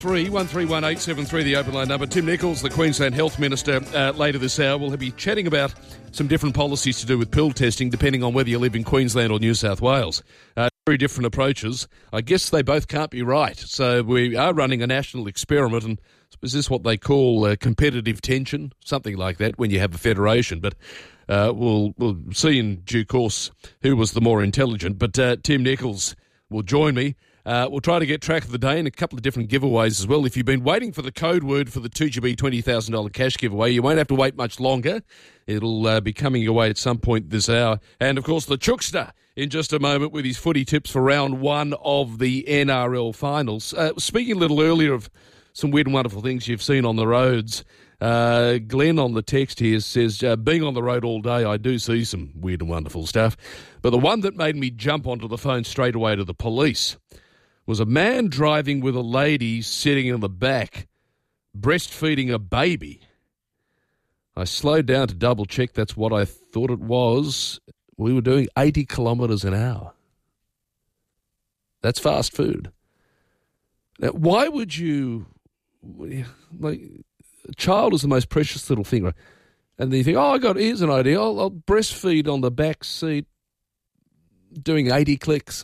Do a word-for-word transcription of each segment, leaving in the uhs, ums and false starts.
Three one three one eight seven three, the open line number. Tim Nicholls, the Queensland Health Minister, uh, later this hour will be chatting about some different policies to do with pill testing, depending on whether you live in Queensland or New South Wales. Uh, very different approaches. I guess they both can't be right. So we are running a national experiment, and is this what they call uh, competitive tension, something like that, when you have a federation? But uh, we'll we'll see in due course who was the more intelligent. But uh, Tim Nicholls will join me. Uh, we'll try to get track of the day and a couple of different giveaways as well. If you've been waiting for the code word for the two G B twenty thousand dollars cash giveaway, you won't have to wait much longer. It'll uh, be coming your way at some point this hour. And, of course, the Chookster in just a moment with his footy tips for round one of the N R L finals. Uh, speaking a little earlier of some weird and wonderful things you've seen on the roads, uh, Glenn on the text here says, uh, being on the road all day, I do see some weird and wonderful stuff. But the one that made me jump onto the phone straight away to the police was a man driving with a lady sitting in the back, breastfeeding a baby. I slowed down to double check that's what I thought it was. We were doing eighty kilometres an hour. That's fast food. Now, why would you... Like, a child is the most precious little thing, right? And then you think, oh, I got, here's an idea. I'll, I'll breastfeed on the back seat doing eighty clicks.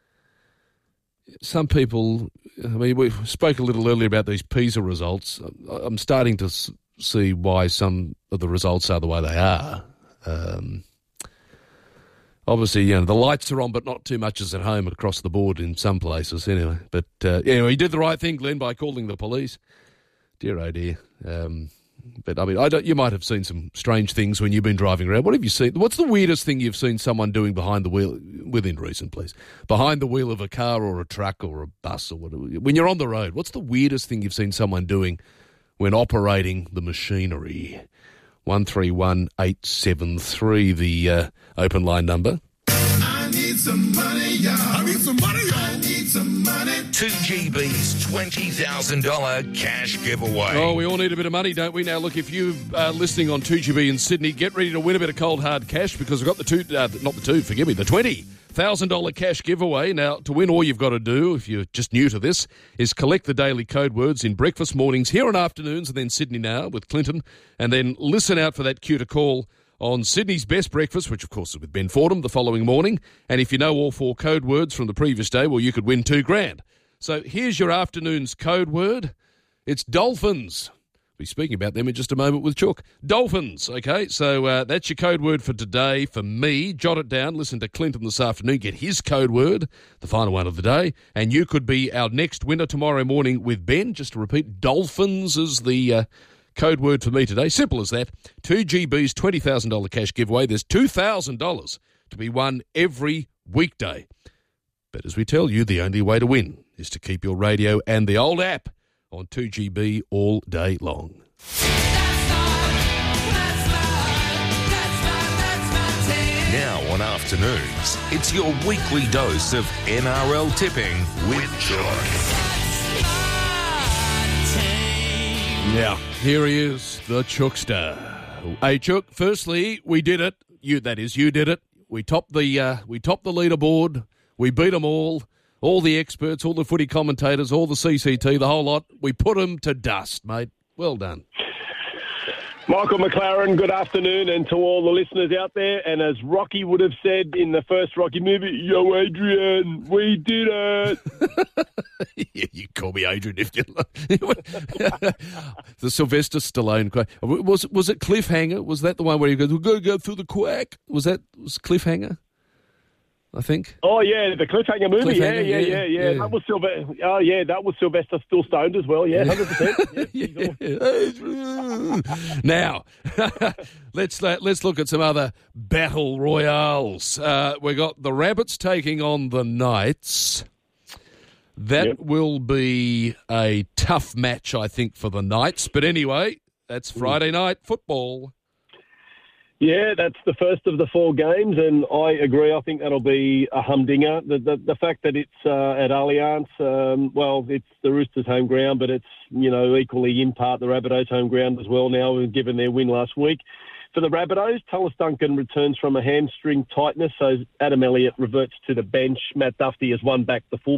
Some people, I mean, we spoke a little earlier about these PISA results. I'm starting to see why some of the results are the way they are. Um, obviously, you know, the lights are on, but not too much is at home across the board in some places anyway. But uh, anyway, he did the right thing, Glenn, by calling the police. Dear, oh dear. Um, but, I mean, I don't, you might have seen some strange things when you've been driving around. What have you seen? What's the weirdest thing you've seen someone doing behind the wheel, within reason, please? Behind the wheel of a car or a truck or a bus or whatever. When you're on the road, what's the weirdest thing you've seen someone doing when operating the machinery? one three one eight seven three, the uh, open line number. I need some money, y'all. I need some money, y'all. I need some money. two G B's twenty thousand dollars cash giveaway. Oh, we all need a bit of money, don't we? Now, look, if you're uh, listening on two G B in Sydney, get ready to win a bit of cold, hard cash because we've got the two, uh, not the two, forgive me, the twenty thousand dollars cash giveaway. Now, to win, all you've got to do, if you're just new to this, is collect the daily code words in breakfast mornings, here on afternoons, and then Sydney Now with Clinton, and then listen out for that cue to call on Sydney's Best Breakfast, which, of course, is with Ben Fordham the following morning. And if you know all four code words from the previous day, well, you could win two grand. So here's your afternoon's code word. It's dolphins. We'll be speaking about them in just a moment with Chook. Dolphins, okay? So uh, that's your code word for today. For me, jot it down. Listen to Clinton this afternoon. Get his code word, the final one of the day. And you could be our next winner tomorrow morning with Ben. Just to repeat, dolphins is the uh, code word for me today. Simple as that. two G B's twenty thousand dollars cash giveaway. There's two thousand dollars to be won every weekday. But as we tell you, the only way to win is to keep your radio and the old app on two G B all day long. Now on afternoons, it's your weekly dose of N R L tipping with Chook. Now, here he is, the Chookster. Hey, Chook, firstly, we did it. You, that is, you did it. We topped the uh, we topped the leaderboard. We beat them all. All the experts, all the footy commentators, all the C C T, the whole lot. We put them to dust, mate. Well done. Michael McLaren, good afternoon, and to all the listeners out there. And as Rocky would have said in the first Rocky movie, yo, Adrian, we did it. Yeah, you call me Adrian if you like. The Sylvester Stallone quote. Was, was it Cliffhanger? Was that the one where he goes, we're going to go through the quack? Was that was Cliffhanger? I think. Oh yeah, the Cliffhanger movie. Cliffhanger, yeah, yeah, yeah, yeah, yeah. That was Sylvester. Oh yeah, that was Sylvester still stoned as well. Yeah, hundred percent. Yeah. Now, let's uh, let's look at some other battle royales. Uh, we got the Rabbits taking on the Knights. That yep. will be a tough match, I think, for the Knights. But anyway, that's Friday night football. Yeah, that's the first of the four games, and I agree. I think that'll be a humdinger. The the, the fact that it's uh, at Allianz, um, well, it's the Roosters' home ground, but it's, you know, equally in part the Rabbitohs' home ground as well now, given their win last week. For the Rabbitohs, Tallis Duncan returns from a hamstring tightness, so Adam Elliott reverts to the bench. Matt Duffy has won back the fullback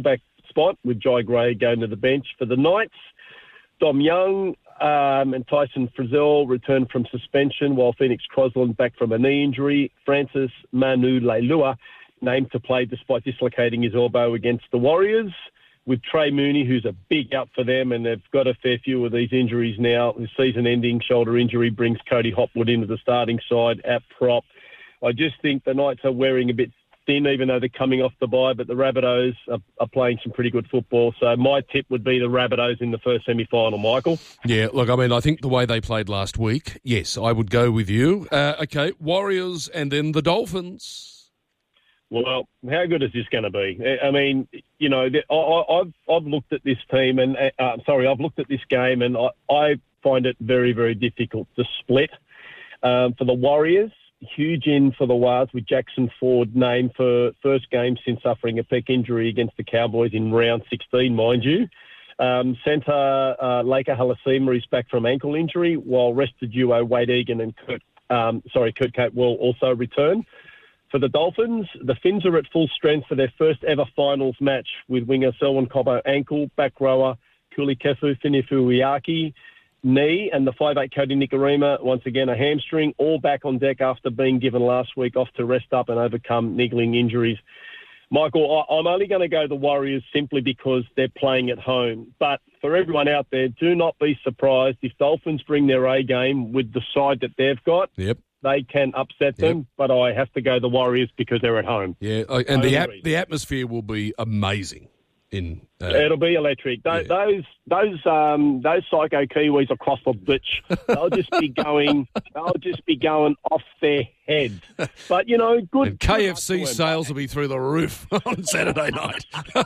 spot, with Jai Gray going to the bench. For the Knights, Dom Young um, and Tyson Frizzell returned from suspension, while Phoenix Crosland back from a knee injury. Francis Manu Leilua named to play despite dislocating his elbow against the Warriors, with Trey Mooney, who's a big out for them, and they've got a fair few of these injuries now. The season-ending shoulder injury brings Cody Hopwood into the starting side at prop. I just think the Knights are wearing a bit thin, even though they're coming off the bye, but the Rabbitohs are, are playing some pretty good football. So my tip would be the Rabbitohs in the first semi-final, Michael. Yeah, look, I mean, I think the way they played last week, yes, I would go with you. Uh, okay, Warriors and then the Dolphins. Well, how good is this going to be? I mean, you know, I've I've looked at this team and uh, sorry, I've looked at this game and I, I find it very, very difficult to split. Um, for the Warriors, huge in for the Wars with Jackson Ford named for first game since suffering a pec injury against the Cowboys in round sixteen, mind you. Um, centre uh, Laker Halasima is back from ankle injury, while rested duo Wade Egan and Kurt, um, sorry, Kurt Coate will also return. For the Dolphins, the Finns are at full strength for their first ever finals match, with winger Selwyn Cobbo ankle, back rower Kulikefu Finifuiaki knee, and the five eight Cody Nikorima once again a hamstring, all back on deck after being given last week off to rest up and overcome niggling injuries. Michael, I'm only going to go the Warriors simply because they're playing at home. But for everyone out there, do not be surprised if Dolphins bring their A game with the side that they've got. Yep. They can upset them, yep. But I have to go the Warriors because they're at home. Yeah, and the ap- the atmosphere will be amazing. In uh, It'll be electric. Those yeah. those those, um, those psycho Kiwis across the ditch, they'll just be going. They'll just be going off their heads. But you know, good. And K F C sales will be through the roof on Saturday night.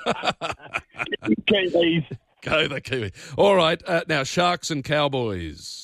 Kiwis. Go the Kiwi. All right, uh, now Sharks and Cowboys.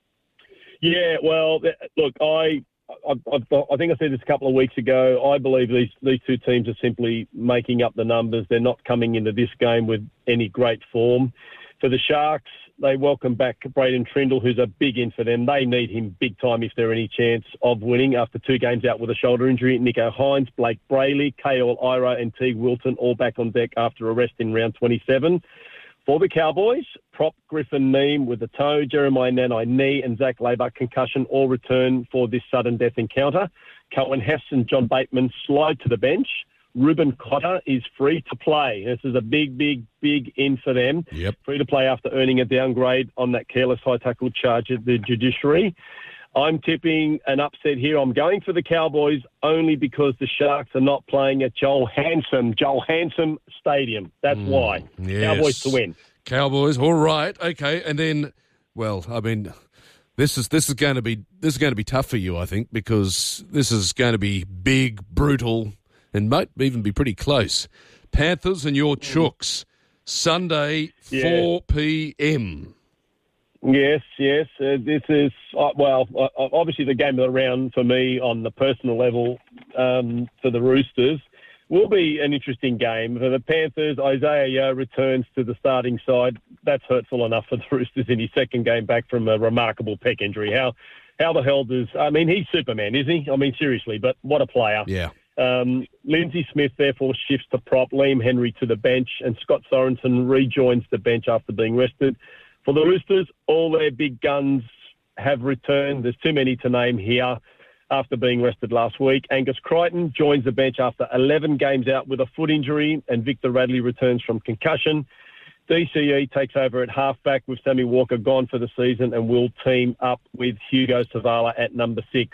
Yeah, well, look, I, I, I think I said this a couple of weeks ago. I believe these, these two teams are simply making up the numbers. They're not coming into this game with any great form. For the Sharks, they welcome back Braden Trindle, who's a big in for them. They need him big time if they're any chance of winning after two games out with a shoulder injury. Nico Hines, Blake Brayley, Kale Ira and Teague Wilton all back on deck after a rest in round twenty-seven. For the Cowboys, prop Griffin Neem with a toe, Jeremiah Nanai knee and Zach Laybuck concussion all return for this sudden death encounter. Cohen Hess and John Bateman slide to the bench. Ruben Cotter is free to play. This is a big, big, big in for them. Yep. Free to play after earning a downgrade on that careless high tackle charge at the judiciary. I'm tipping an upset here. I'm going for the Cowboys only because the Sharks are not playing at Joel Hansen, Joel Hansen Stadium. That's mm, why. Yes. Cowboys to win. Cowboys, all right, okay. And then, well, I mean, this is this is going to be this is going to be tough for you, I think, because this is going to be big, brutal, and might even be pretty close. Panthers and your Chooks, Sunday, yeah. four p.m. Yes, yes. Uh, this is, uh, well, uh, obviously the game of the round for me on the personal level um, for the Roosters will be an interesting game. For the Panthers, Isaiah Yeo returns to the starting side. That's hurtful enough for the Roosters in his second game back from a remarkable pec injury. How how the hell does... I mean, he's Superman, isn't he? I mean, seriously, but what a player. Yeah. Um, Lindsay Smith, therefore, shifts to prop, Liam Henry to the bench, and Scott Sorensen rejoins the bench after being rested. For the Roosters, all their big guns have returned. There's too many to name here after being rested last week. Angus Crichton joins the bench after eleven games out with a foot injury, and Victor Radley returns from concussion. D C E takes over at halfback with Sammy Walker gone for the season and will team up with Hugo Savala at number six.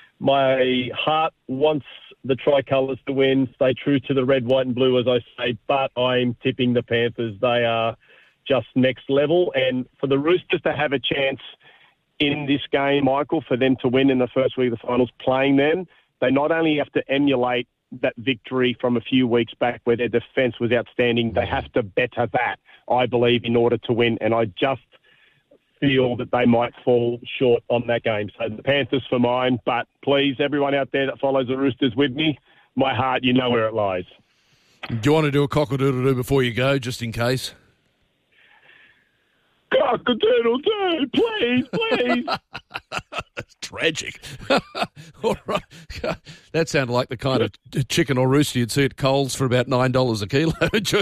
My heart wants the Tricolours to win, stay true to the red, white and blue, as I say, but I'm tipping the Panthers. They are just next level. And for the Roosters to have a chance in this game, Michael, for them to win in the first week of the finals, playing them, they not only have to emulate that victory from a few weeks back where their defence was outstanding, they have to better that, I believe, in order to win. And I just feel that they might fall short on that game. So the Panthers for mine, but please, everyone out there that follows the Roosters with me, my heart, you know where it lies. Do you want to do a cock-a-doodle-doo before you go, just in case? Cock-a-doodle-doo, please, please. tragic. All right. That sounded like the kind of chicken or rooster you'd see at Coles for about nine dollars a kilo.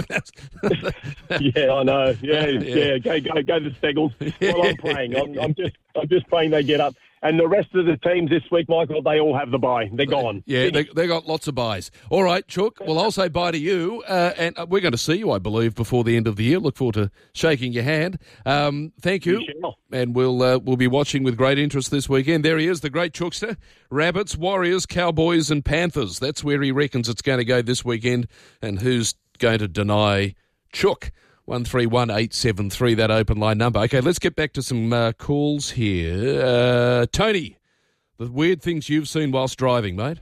Yeah, I know. Yeah, yeah. yeah. Go, go, go to Steggles. Well, I'm praying. I'm, I'm just, I'm just praying they get up. And the rest of the teams this week, Michael, they all have the bye. They're gone. Yeah, they, they got lots of buys. All right, Chook. Well, I'll say bye to you. Uh, and we're going to see you, I believe, before the end of the year. Look forward to shaking your hand. Um, thank you. You and we'll uh, we'll be watching with great interest this weekend. There he is, the great Chookster. Rabbits, Warriors, Cowboys and Panthers. That's where he reckons it's going to go this weekend. And who's going to deny Chook? one three one eight seven three, that open line number. Okay, let's get back to some uh, calls here. Uh, Tony, the weird things you've seen whilst driving, mate.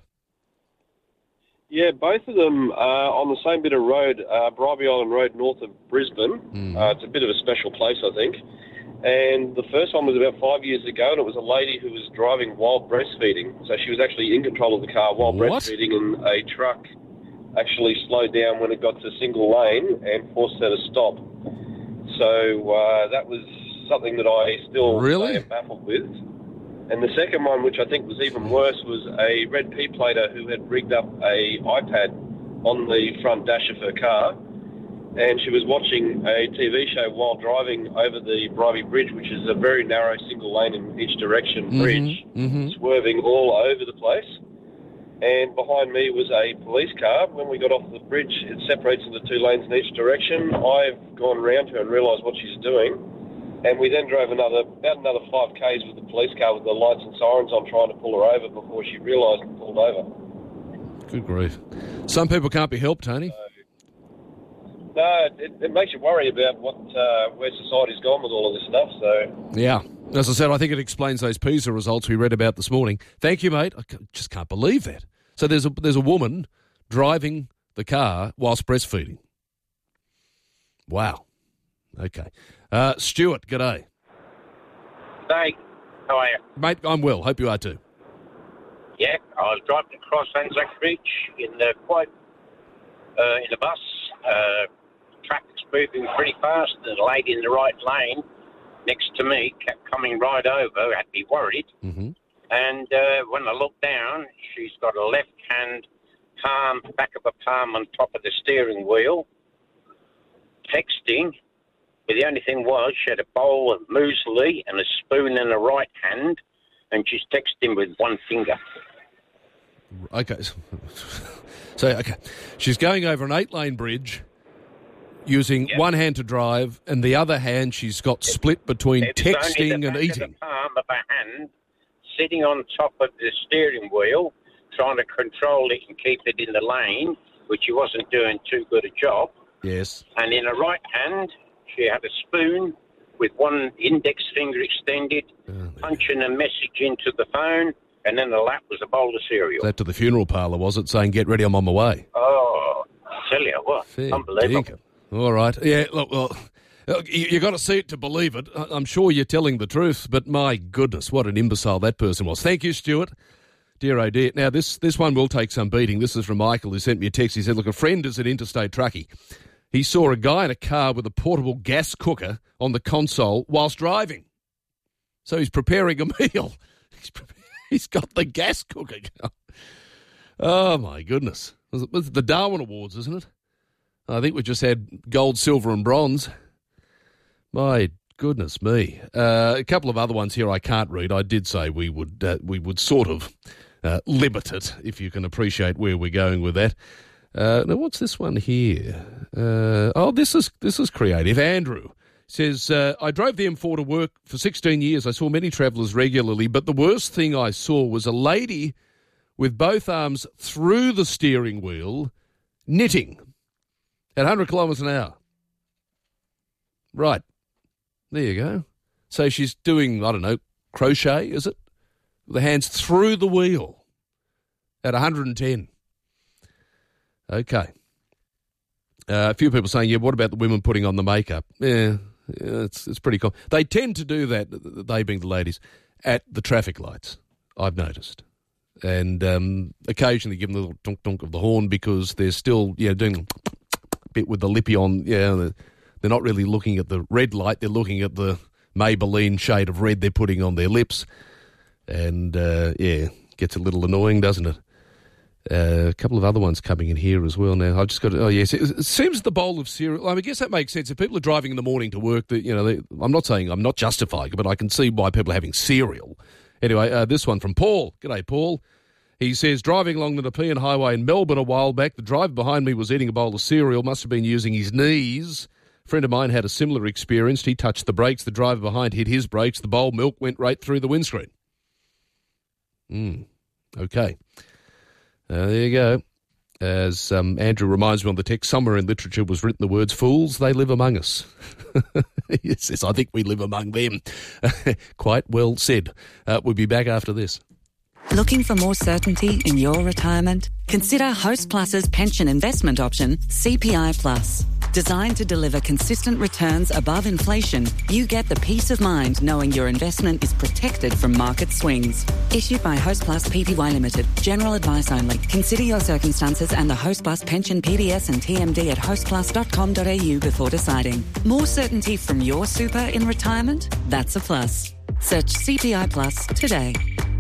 Yeah, both of them are on the same bit of road, uh, Bribie Island Road, north of Brisbane. Mm. Uh, it's a bit of a special place, I think. And the first one was about five years ago, and it was a lady who was driving while breastfeeding. So she was actually in control of the car while What? breastfeeding, and a truck actually slowed down when it got to single lane and forced her to stop. So uh, that was something that I still Really? am baffled with. And the second one, which I think was even worse, was a red P-plater who had rigged up a iPad on the front dash of her car, and she was watching a T V show while driving over the Bribie Bridge, which is a very narrow single lane in each direction bridge, mm-hmm. swerving all over the place. And behind me was a police car. When we got off the bridge, it separates into two lanes in each direction. I've gone round her and realised what she's doing. And we then drove another about another five k's with the police car with the lights and sirens on, trying to pull her over before she realised and pulled over. Good grief. Some people can't be helped, Tony. So, no, it, it makes you worry about what uh, where society's gone with all of this stuff. So Yeah. As I said, I think it explains those PISA results we read about this morning. Thank you, mate. I c- just can't believe that. So there's a there's a woman driving the car whilst breastfeeding. Wow. Okay. Uh, Stuart, g'day. Hey, how are you? Mate, I'm well. Hope you are too. Yeah, I was driving across Anzac Bridge in the quite uh, in a bus. Uh, traffic's moving pretty fast. There's a lady in the right lane next to me kept coming right over. I'd be worried. Mm-hmm. And uh, when I looked down, she's got a left hand palm, back of a palm on top of the steering wheel, texting. But the only thing was she had a bowl of muesli and a spoon in her right hand, and she's texting with one finger. Okay. So, okay. She's going over an eight-lane bridge using Yep. one hand to drive and the other hand she's got split between It's only texting the and back eating. of the palm of her hand sitting on top of the steering wheel, trying to control it and keep it in the lane, which she wasn't doing too good a job. Yes. And in her right hand, she had a spoon with one index finger extended, Oh, punching a message into the phone, and then the lap was a bowl of cereal. That to the funeral parlour, was it, saying, get ready, I'm on my way? Oh, I tell you what, Fair unbelievable. dinkum. All right. Yeah, look, well, you, you got to see it to believe it. I- I'm sure you're telling the truth, but my goodness, what an imbecile that person was. Thank you, Stuart. Dear oh dear. Now, this, this one will take some beating. This is from Michael, who sent me a text. He said, look, a friend is an interstate truckie. He saw a guy in a car with a portable gas cooker on the console whilst driving. So he's preparing a meal. He's, pre- he's got the gas cooker going. Oh, my goodness. Was it, was it the Darwin Awards, isn't it? I think we just had gold, silver and bronze. My goodness me. Uh, a couple of other ones here I can't read. I did say we would uh, we would sort of uh, limit it, if you can appreciate where we're going with that. Uh, now, what's this one here? Uh, oh, this is this is creative. Andrew says, uh, I drove the M four to work for sixteen years. I saw many travellers regularly, but the worst thing I saw was a lady with both arms through the steering wheel knitting at one hundred kilometres an hour. Right. There you go. So she's doing, I don't know, crochet, is it? With the hands through the wheel at one hundred ten. Okay. Uh, a few people saying, yeah, what about the women putting on the makeup? Yeah, yeah it's it's pretty cool. They tend to do that, they being the ladies, at the traffic lights, I've noticed. And um, occasionally give them a little dunk-dunk of the horn because they're still, you know, doing a bit with the lippy on. Yeah, they're, they're not really looking at the red light. They're looking at the Maybelline shade of red they're putting on their lips. And, uh, yeah, gets a little annoying, doesn't it? Uh, a couple of other ones coming in here as well now. I've just got to, oh, yes, it, it seems the bowl of cereal, I, mean, I guess that makes sense. If people are driving in the morning to work, that you know, they, I'm not saying, I'm not justifying it, but I can see why people are having cereal. Anyway, uh, this one from Paul. G'day, Paul. He says, driving along the Nepean Highway in Melbourne a while back, the driver behind me was eating a bowl of cereal, must have been using his knees. A friend of mine had a similar experience. He touched the brakes, the driver behind hit his brakes, the bowl milk went right through the windscreen. Hmm, okay. Uh, there you go. As um, Andrew reminds me on the text, somewhere in literature was written the words, fools, they live among us. Yes, yes, I think we live among them. Quite well said. Uh, we'll be back after this. Looking for more certainty in your retirement? Consider Host Plus's pension investment option, C P I Plus. Designed to deliver consistent returns above inflation, you get the peace of mind knowing your investment is protected from market swings. Issued by Host Plus Pty Limited. General advice only. Consider your circumstances and the Host Plus pension P D S and T M D at host plus dot com dot a u before deciding. More certainty from your super in retirement? That's a plus. Search C P I Plus today.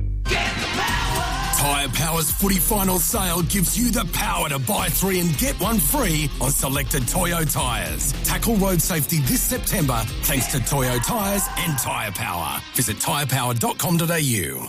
Tyre Power's footy final sale gives you the power to buy three and get one free on selected Toyo tyres. Tackle road safety this September thanks to Toyo tyres and Tyre Power. Visit tyre power dot com dot a u.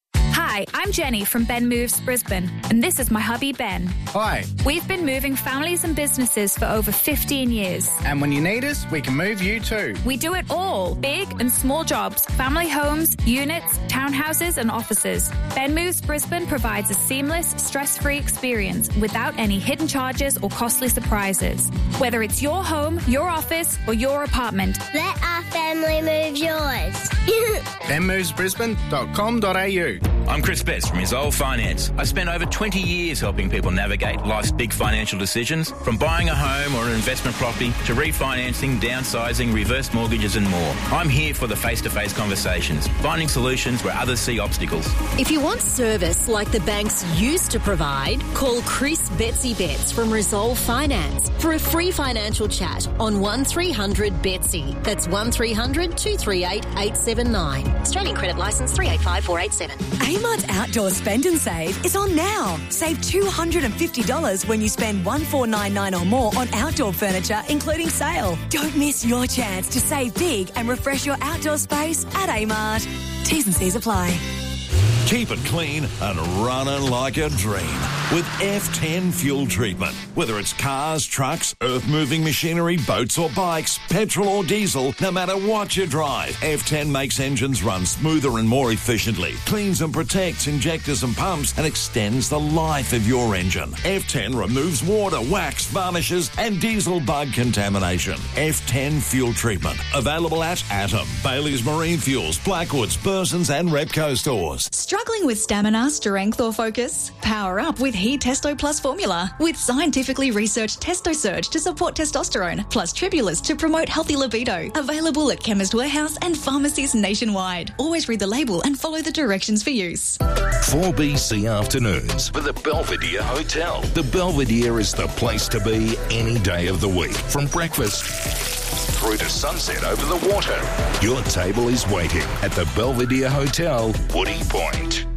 Hi, I'm Jenny from Ben Moves Brisbane, and this is my hubby Ben. Hi. We've been moving families and businesses for over fifteen years. And when you need us, we can move you too. We do it all, big and small jobs, family homes, units, townhouses and offices. Ben Moves Brisbane provides a seamless, stress-free experience without any hidden charges or costly surprises. Whether it's your home, your office or your apartment. Let our family move yours. ben moves brisbane dot com dot a u. I'm Chris Betts from Resolve Finance. I've spent over twenty years helping people navigate life's big financial decisions, from buying a home or an investment property to refinancing, downsizing, reverse mortgages and more. I'm here for the face-to-face conversations, finding solutions where others see obstacles. If you want service like the banks used to provide, call Chris Betsy Betts from Resolve Finance for a free financial chat on one three hundred Betsy. That's one three hundred two three eight eight seven nine. Australian credit licence three eight five four eight seven. Amart's Outdoor Spend and Save is on now. Save two hundred fifty dollars when you spend one thousand four hundred ninety-nine dollars or more on outdoor furniture, including sale. Don't miss your chance to save big and refresh your outdoor space at Amart. T's and C's apply. Keep it clean and running like a dream with F ten fuel treatment. Whether it's cars, trucks, earth-moving machinery, boats or bikes, petrol or diesel, no matter what you drive, F ten makes engines run smoother and more efficiently, cleans and protects injectors and pumps, and extends the life of your engine. F ten removes water, wax, varnishes, and diesel bug contamination. F ten fuel treatment. Available at Atom, Bailey's Marine Fuels, Blackwoods, Burson's and Repco stores. Struggling with stamina, strength or focus? Power up with He Testo Plus formula with scientifically researched Testo Surge to support testosterone, plus Tribulus to promote healthy libido. Available at Chemist Warehouse and pharmacies nationwide. Always read the label and follow the directions for use. four B C Afternoons with the Belvedere Hotel. The Belvedere is the place to be any day of the week. From breakfast through to sunset over the water. Your table is waiting at the Belvedere Hotel, Woody Point.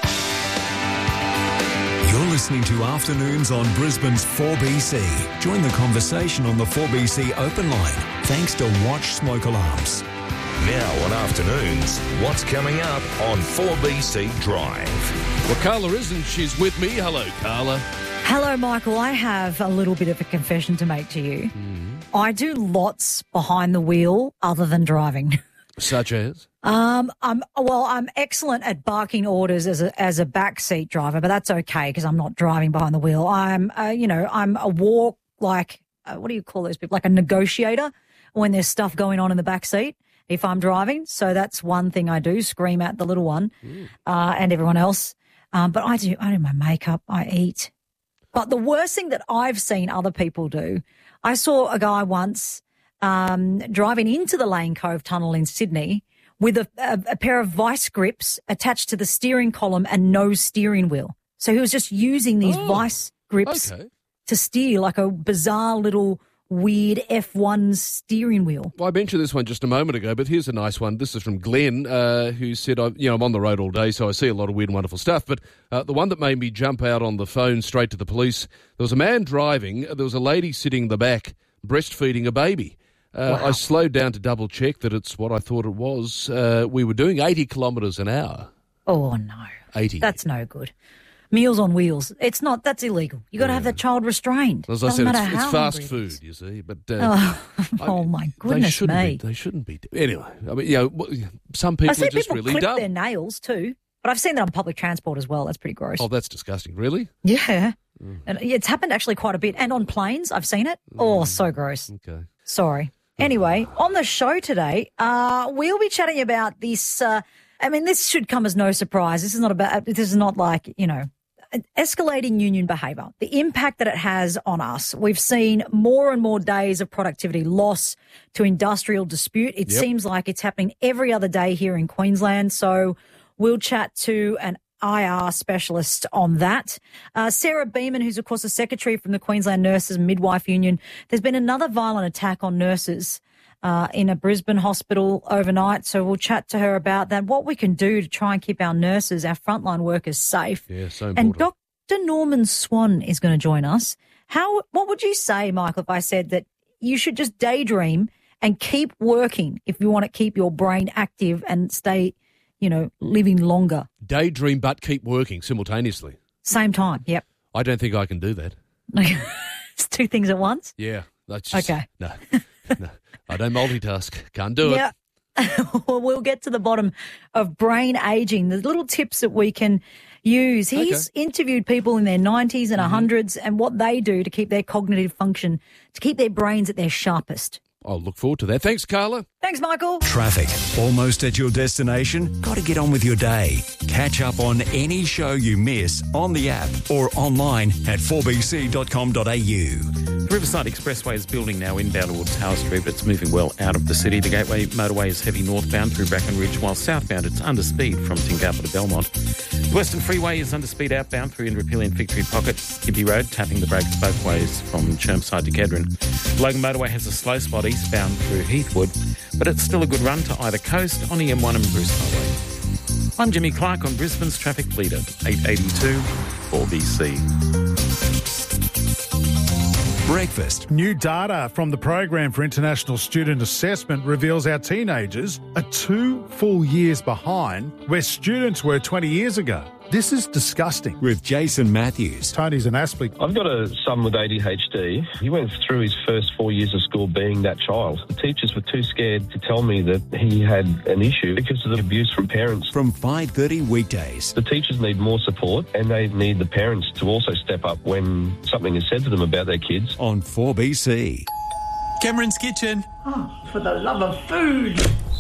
You're listening to Afternoons on Brisbane's four B C. Join the conversation on the four B C open line, thanks to Watch Smoke Alarms. Now on Afternoons, what's coming up on four B C Drive? Well, Carla isn't. She's with me. Hello, Carla. Hello, Michael. I have a little bit of a confession to make to you. Mm. I do lots behind the wheel other than driving. Such as? Um, I'm well. I'm excellent at barking orders as a as a backseat driver, but that's okay because I'm not driving behind the wheel. I'm, uh, you know, I'm a walk like uh, what do you call those people? Like a negotiator when there's stuff going on in the backseat if I'm driving. So that's one thing I do: scream at the little one mm. uh, and everyone else. Um, but I do. I do my makeup. I eat. But the worst thing that I've seen other people do, I saw a guy once um, driving into the Lane Cove Tunnel in Sydney with a, a, a pair of vice grips attached to the steering column and no steering wheel. So he was just using these oh, vice grips okay. to steer like a bizarre little weird F one steering wheel. Well, I mentioned this one just a moment ago, but here's a nice one. This is from Glenn, uh, who said, I, you know, I'm on the road all day, so I see a lot of weird and wonderful stuff. But uh, the one that made me jump out on the phone straight to the police, there was a man driving, there was a lady sitting in the back breastfeeding a baby. Uh, Wow. I slowed down to double check that it's what I thought it was. Uh, we were doing eighty kilometres an hour. Oh, no. eighty. That's no good. Meals on wheels. It's not, that's illegal. You got to have that child restrained. As I Doesn't said, it's, matter it's how fast hungry it food, is. you see. But uh, Oh, oh my they goodness shouldn't me. be. They shouldn't be. Anyway, I mean, you know, w- some people I see are just people really clip dumb. their nails too, but I've seen that on public transport as well. That's pretty gross. Oh, that's disgusting. Really? Yeah. And it's happened actually quite a bit. And on planes, I've seen it. Oh, so gross. Okay. Sorry. Anyway, on the show today, uh, we'll be chatting about this. Uh, I mean, this should come as no surprise. This is not about, this is not like, you know, escalating union behaviour, the impact that it has on us. We've seen more and more days of productivity loss to industrial dispute. It Yep. seems like it's happening every other day here in Queensland. So we'll chat to an I R specialist on that. Uh, Sarah Beeman, who's, of course, the secretary from the Queensland Nurses and Midwife Union. There's been another violent attack on nurses uh, in a Brisbane hospital overnight. So we'll chat to her about that, what we can do to try and keep our nurses, our frontline workers safe. Yeah, so And important. Doctor Norman Swan is going to join us. How? What would you say, Michael, if I said that you should just daydream and keep working if you want to keep your brain active and stay, you know, living longer? Daydream but keep working simultaneously. Same time, yep. I don't think I can do that. It's two things at once? Yeah. That's just, Okay. No. no. I don't multitask. Can't do Yeah. Well, we'll get to the bottom of brain aging, the little tips that we can use. He's interviewed people in their nineties and one hundreds and what they do to keep their cognitive function, to keep their brains at their sharpest. it. I'll look forward to that. Thanks, Carla. Thanks, Michael. Traffic. Almost at your destination? Got to get on with your day. Catch up on any show you miss on the app or online at four b c dot com dot a u. The Riverside Expressway is building now inbound towards Tower Street, but it's moving well out of the city. The Gateway Motorway is heavy northbound through Brackenridge, while southbound it's under speed from Tingapa to Belmont. The Western Freeway is under speed outbound through Indooroopilly and Fig Tree Pocket. Gympie Road tapping the brakes both ways from Chermside to Kedron. The Logan Motorway has a slow spot eastbound through Heathwood, but it's still a good run to either coast on the M one and Bruce Highway. I'm Jimmy Clark on Brisbane's traffic leader, eight eighty-two four B C. Breakfast. New data from the Program for International Student Assessment reveals our teenagers are two full years behind where students were twenty years ago. This is disgusting. With Jason Matthews. Tony's an Aspley. I've got a son with A D H D. He went through his first four years of school being that child. The teachers were too scared to tell me that he had an issue because of the abuse from parents. From five thirty weekdays. The teachers need more support and they need the parents to also step up when something is said to them about their kids. On four B C. Cameron's Kitchen. Oh, for the love of food.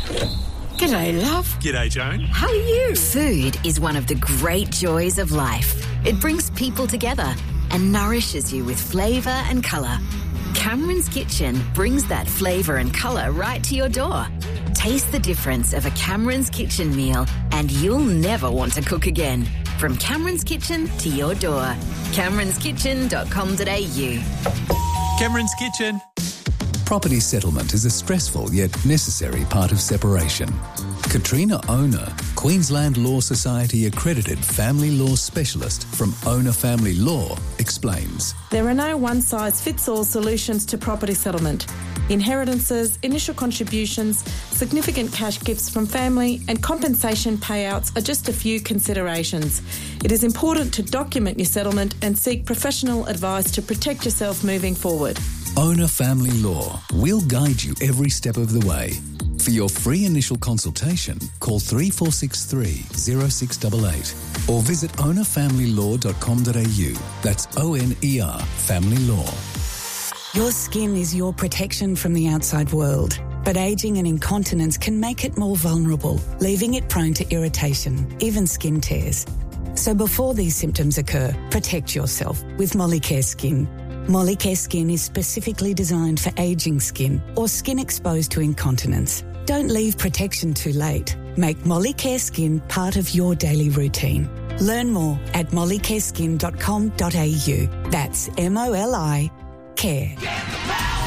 G'day, love. G'day, Joan. How are you? Food is one of the great joys of life. It brings people together and nourishes you with flavour and colour. Cameron's Kitchen brings that flavour and colour right to your door. Taste the difference of a Cameron's Kitchen meal and you'll never want to cook again. From Cameron's Kitchen to your door. camerons kitchen dot com dot a u. Cameron's Kitchen. Property settlement is a stressful yet necessary part of separation. Katrina Owner, Queensland Law Society accredited family law specialist from Owner Family Law, explains. There are no one-size-fits-all solutions to property settlement. Inheritances, initial contributions, significant cash gifts from family and compensation payouts are just a few considerations. It is important to document your settlement and seek professional advice to protect yourself moving forward. Owner Family Law. We'll guide you every step of the way. For your free initial consultation, call three four six three, zero six eight eight or visit owner family law dot com dot a u. That's O N E R Family Law. Your skin is your protection from the outside world, but ageing and incontinence can make it more vulnerable, leaving it prone to irritation, even skin tears. So before these symptoms occur, protect yourself with Molicare Skin. Molicare Skin is specifically designed for ageing skin or skin exposed to incontinence. Don't leave protection too late. Make Molicare Skin part of your daily routine. Learn more at molicare skin dot com dot a u. That's M O L I care.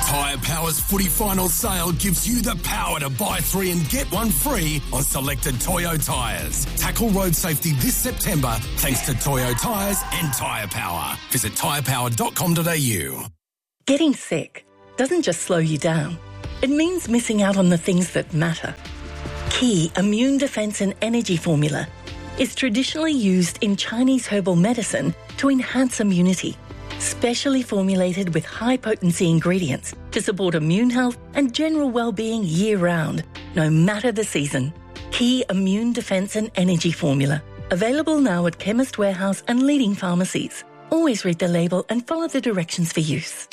Tyre Power's footy final sale gives you the power to buy three and get one free on selected Toyo tyres. Tackle road safety this September thanks to Toyo tyres and Tyre Power. Visit tyre power dot com dot a u. Getting sick doesn't just slow you down. It means missing out on the things that matter. Key Immune Defense and Energy Formula is traditionally used in Chinese herbal medicine to enhance immunity, specially formulated with high-potency ingredients to support immune health and general well-being year-round, no matter the season. Key Immune Defense and Energy Formula. Available now at Chemist Warehouse and leading pharmacies. Always read the label and follow the directions for use.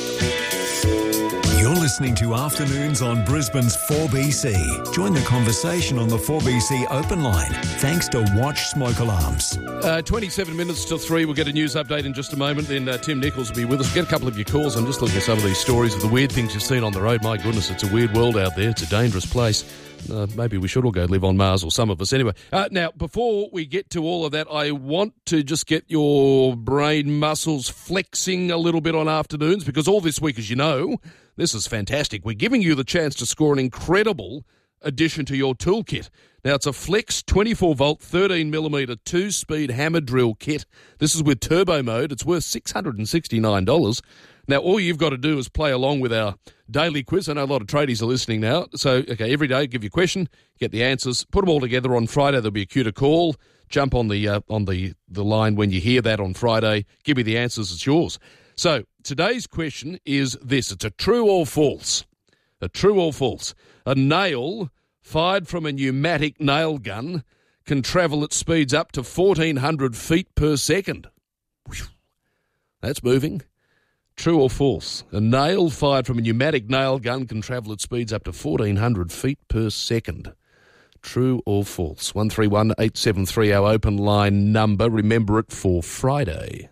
You're listening to Afternoons on Brisbane's four B C. Join the conversation on the four B C open line, thanks to Watch Smoke Alarms. Uh, twenty-seven minutes till three. We'll get a news update in just a moment. Then uh, Tim Nichols will be with us. We'll get a couple of your calls. I'm just looking at some of these stories of the weird things you've seen on the road. My goodness, it's a weird world out there. It's a dangerous place. Uh, maybe we should all go live on Mars, or some of us. Anyway, uh, now, before we get to all of that, I want to just get your brain muscles flexing a little bit on afternoons, because all this week, as you know, this is fantastic. We're giving you the chance to score an incredible addition to your toolkit. Now, it's a Flex twenty-four volt, thirteen millimetre two-speed hammer drill kit. This is with turbo mode. It's worth six hundred sixty-nine dollars. Now, all you've got to do is play along with our daily quiz. I know a lot of tradies are listening now. So, okay, every day, give you a question, get the answers, put them all together on Friday. There'll be a cue to call. Jump on the uh, on the, the line when you hear that on Friday. Give me the answers. It's yours. So, today's question is this. It's a true or false. A true or false. A nail fired from a pneumatic nail gun can travel at speeds up to fourteen hundred feet per second. Whew. That's moving. True or false? A nail fired from a pneumatic nail gun can travel at speeds up to fourteen hundred feet per second. True or false? one three one eight seven three, our open line number. Remember it for Friday.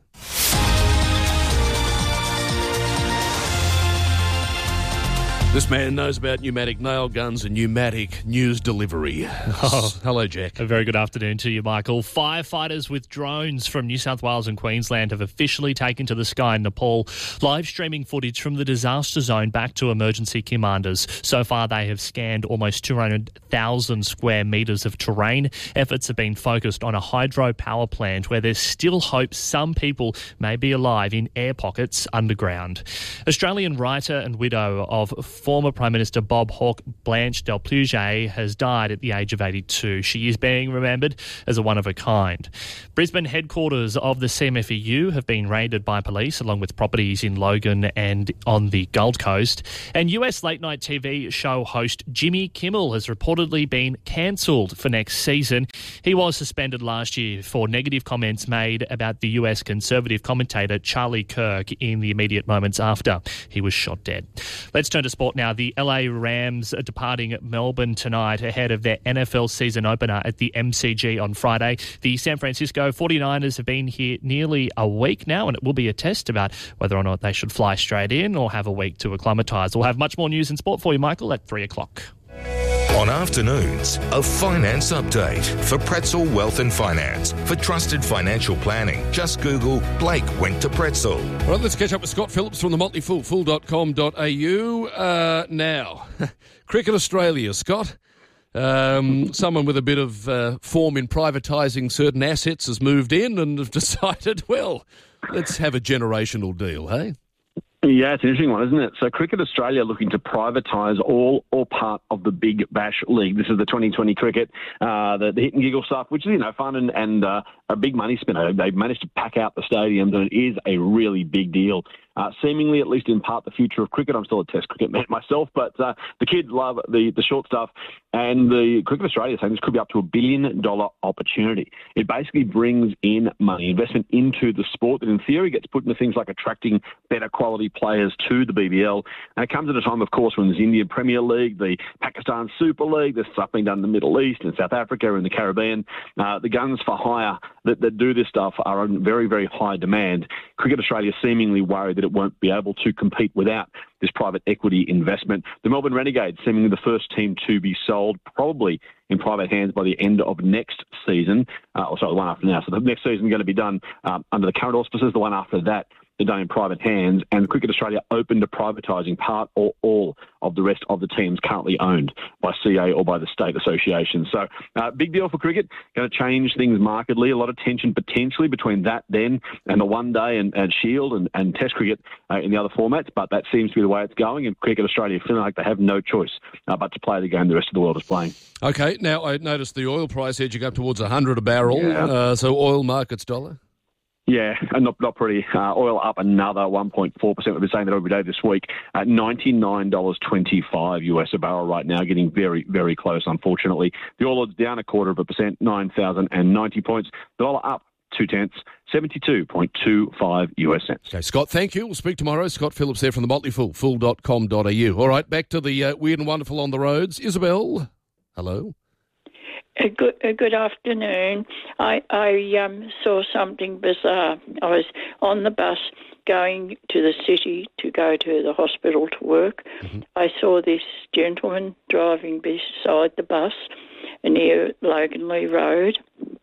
This man knows about pneumatic nail guns and pneumatic news delivery. Oh, hello, Jack. A very good afternoon to you, Michael. Firefighters with drones from New South Wales and Queensland have officially taken to the sky in Nepal, live streaming footage from the disaster zone back to emergency commanders. So far, they have scanned almost two hundred thousand square metres of terrain. Efforts have been focused on a hydro power plant where there's still hope some people may be alive in air pockets underground. Australian writer and widow of former Prime Minister Bob Hawke, Blanche Del Puget, has died at the age of eighty-two. She is being remembered as a one-of-a-kind. Brisbane headquarters of the C M F E U have been raided by police, along with properties in Logan and on the Gold Coast. And U S late-night T V show host Jimmy Kimmel has reportedly been cancelled for next season. He was suspended last year for negative comments made about the U S conservative commentator Charlie Kirk in the immediate moments after he was shot dead. Let's turn to sport now. The L A Rams are departing Melbourne tonight ahead of their N F L season opener at the M C G on Friday. The San Francisco forty-niners have been here nearly a week now, and it will be a test about whether or not they should fly straight in or have a week to acclimatise. We'll have much more news and sport for you, Michael, at three o'clock. On afternoons, a finance update for Pretzel Wealth and Finance. For trusted financial planning, just Google Blake went to Pretzel. All right, let's catch up with Scott Phillips from the Motley Fool, fool dot com dot a u. Uh, now, Cricket Australia, Scott. Um, someone with a bit of uh, form in privatising certain assets has moved in and have decided, well, let's have a generational deal, hey? Yeah, it's an interesting one, isn't it? So Cricket Australia looking to privatise all or part of the Big Bash League. This is the twenty twenty cricket, uh, the, the hit and giggle stuff, which is, you know, fun and, and uh, a big money spinner. They've managed to pack out the stadiums, and it is a really big deal. Uh, seemingly, at least in part, the future of cricket. I'm still a Test cricket man myself, but uh, the kids love the, the short stuff. And the Cricket Australia is saying this could be up to a billion dollar opportunity. It basically brings in money, investment into the sport that in theory gets put into things like attracting better quality players to the B B L. And it comes at a time, of course, when there's the Indian Premier League, the Pakistan Super League, there's stuff being done in the Middle East and South Africa and the Caribbean. Uh, the guns for hire that, that do this stuff are in very, very high demand. Cricket Australia seemingly worried that it won't be able to compete without this private equity investment. The Melbourne Renegades seemingly the first team to be sold, probably in private hands by the end of next season, uh, or sorry, the one after now. So the next season is going to be done um, under the current auspices. The one after that today in private hands, and Cricket Australia open to privatising part or all of the rest of the teams currently owned by C A or by the state association. So uh, big deal for cricket, going to change things markedly. A lot of tension potentially between that then and the one day and, and Shield and, and Test cricket uh, in the other formats, but that seems to be the way it's going, and Cricket Australia feeling like they have no choice uh, but to play the game the rest of the world is playing. Okay, now I noticed the oil price edging up towards one hundred a barrel, Yeah. uh, so oil markets dollar? Yeah, and not not pretty. Uh, oil up another one point four percent. We've been saying that every day this week. At ninety-nine dollars twenty-five US a barrel right now, getting very, very close, unfortunately. The oil odds down a quarter of a percent, nine thousand ninety points. The dollar up two-tenths, seventy-two point two five US cents. Okay, Scott, thank you. We'll speak tomorrow. Scott Phillips there from the Motley Fool, fool dot com dot a u. All right, back to the uh, weird and wonderful on the roads. Isabel, hello. A good, a good afternoon. I, I um, saw something bizarre. I was on the bus going to the city to go to the hospital to work. Mm-hmm. I saw this gentleman driving beside the bus near Logan Lee Road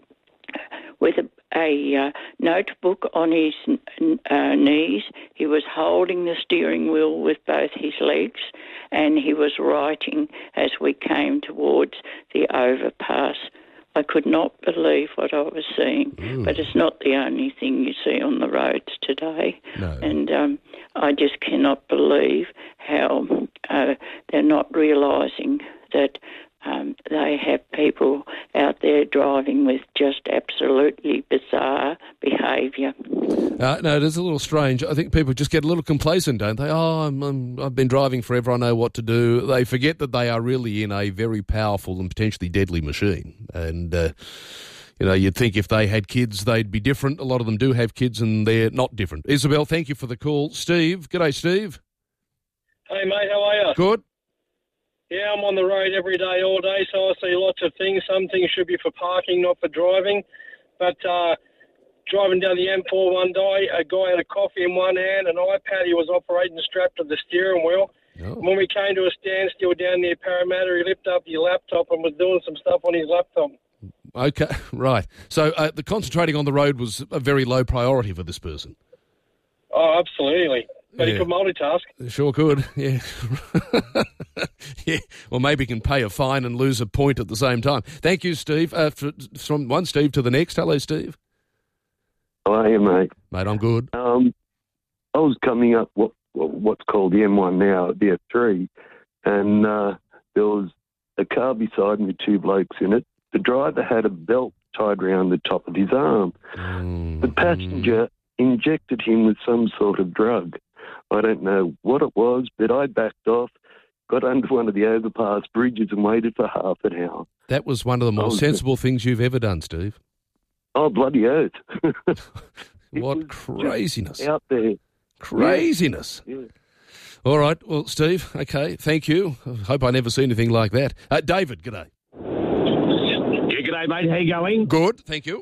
with a, a uh, notebook on his uh, knees. He was holding the steering wheel with both his legs, and he was writing as we came towards the overpass. I could not believe what I was seeing, mm. but it's not the only thing you see on the roads today. No. And um, I just cannot believe how uh, they're not realising that Um, they have people out there driving with just absolutely bizarre behaviour. Uh, no, it is a little strange. I think people just get a little complacent, don't they? Oh, I'm, I'm, I've been driving forever, I know what to do. They forget that they are really in a very powerful and potentially deadly machine. And, uh, you know, you'd think if they had kids, they'd be different. A lot of them do have kids and they're not different. Isabel, thank you for the call. Steve, g'day, Steve. Hey, mate, how are you? Good. Yeah, I'm on the road every day, all day, so I see lots of things. Some things should be for parking, not for driving. But uh, driving down the M four one day, a guy had a coffee in one hand, an iPad he was operating strapped to the steering wheel. Oh. When we came to a standstill down near Parramatta, he lifted up his laptop and was doing some stuff on his laptop. Okay, right. So uh, the concentrating on the road was a very low priority for this person. Oh, absolutely. But Yeah. he could multitask. Sure could, yeah. yeah. Well, maybe he can pay a fine and lose a point at the same time. Thank you, Steve. Uh, for, from one Steve to the next. Hello, Steve. How are you, mate? Mate, I'm good. Um, I was coming up what what's called the M one now, the F three, and uh, there was a car beside me, two blokes in it. The driver had a belt tied around the top of his arm. Mm. The passenger injected him with some sort of drug. I don't know what it was, but I backed off, got under one of the overpass bridges and waited for half an hour. That was one of the more Oh, sensible things you've ever done, Steve. Oh, bloody oath. What craziness. Out there. Craziness. Yeah. All right. Well, Steve, okay, thank you. I hope I never see anything like that. Uh, David, g'day. Yeah, g'day, mate. How you going? Good, thank you.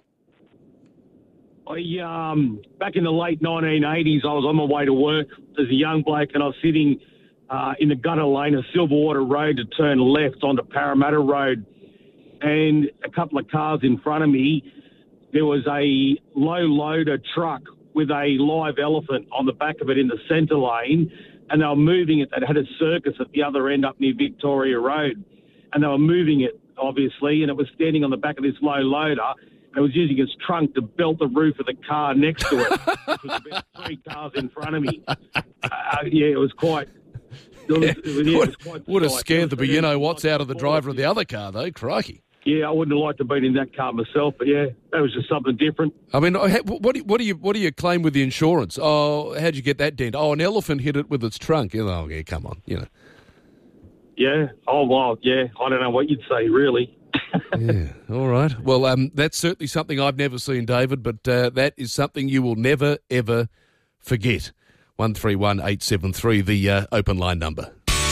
I um back in the late nineteen eighties, I was on my way to work as a young bloke, and I was sitting uh, in the gutter lane of Silverwater Road to turn left onto Parramatta Road, and a couple of cars in front of me, there was a low loader truck with a live elephant on the back of it in the centre lane, and they were moving it. They had a circus at the other end up near Victoria Road, and they were moving it obviously, and it was standing on the back of this low loader. It was using its trunk to belt the roof of the car next to it, which was about three cars in front of me. Uh, yeah, it was quite... It was, Yeah. it was, yeah, it would was quite would have sight. scared It the was- but you know what's out of the driver of the other car, though. Crikey. Yeah, I wouldn't have liked to have been in that car myself, but yeah, that was just something different. I mean, what do you, what do you what do you claim with the insurance? Oh, how'd you get that dent? Oh, an elephant hit it with its trunk. You know, oh, yeah, come on, you know. Yeah. Oh, well, yeah. I don't know what you'd say, really. Yeah. All right. Well, um, that's certainly something I've never seen, David, but uh, that is something you will never, ever forget. one three one eight seven three, the uh, open line number.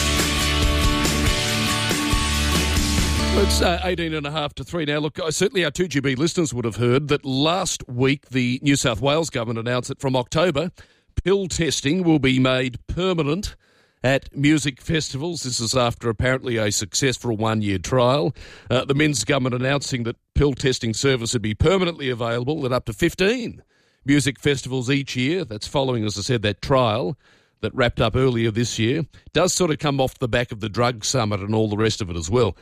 It's uh, eighteen and a half to three now. Look, uh, certainly our two G B listeners would have heard that last week the New South Wales government announced that from October, pill testing will be made permanent at music festivals. This is after apparently a successful one-year trial. Uh, the Men's government announcing that pill testing service would be permanently available at up to fifteen music festivals each year. That's following, as I said, that trial that wrapped up earlier this year. Does sort of come off the back of the drug summit and all the rest of it as well.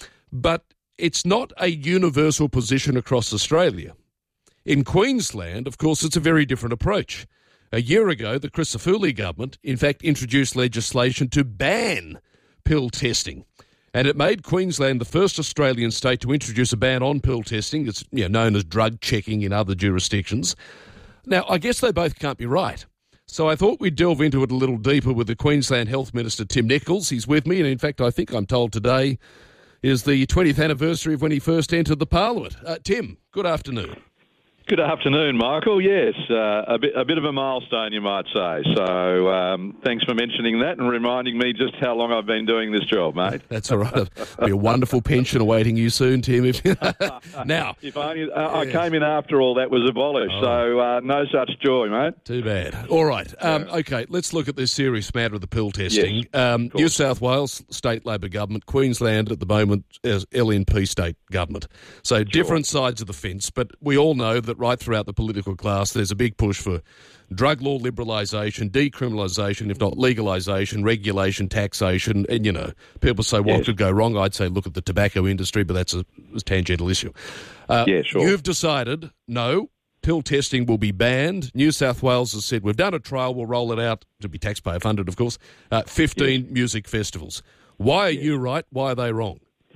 But it's not a universal position across Australia. In Queensland, of course, it's a very different approach. A year ago, the Crisafulli government, in fact, introduced legislation to ban pill testing. And it made Queensland the first Australian state to introduce a ban on pill testing. It's you know, known as drug checking in other jurisdictions. Now, I guess they both can't be right. So I thought we'd delve into it a little deeper with the Queensland Health Minister, Tim Nicholls. He's with me, and in fact, I think I'm told today is the twentieth anniversary of when he first entered the Parliament. Uh, Tim, good afternoon. Good afternoon, Michael. Yes, uh, a bit a bit of a milestone, you might say. So um, thanks for mentioning that and reminding me just how long I've been doing this job, mate. That's all right. There'll be a wonderful pension awaiting you soon, Tim. If now, if only, uh, I came in after all that was abolished, oh. so uh, no such joy, mate. Too bad. All right. Um, okay, let's look at this serious matter of the pill testing. Yes, um, New South Wales State Labor Government, Queensland at the moment as L N P State Government. So sure. Different sides of the fence, but we all know that right throughout the political class, there's a big push for drug law liberalisation, decriminalisation, if not legalisation, regulation, taxation, and, you know, people say, what yes. could go wrong? I'd say look at the tobacco industry, but that's a, a tangential issue. Uh, yeah, sure. You've decided, no, pill testing will be banned. New South Wales has said, we've done a trial, we'll roll it out, to be taxpayer-funded, of course, uh, fifteen yes. music festivals. Why are yes. you right? Why are they wrong?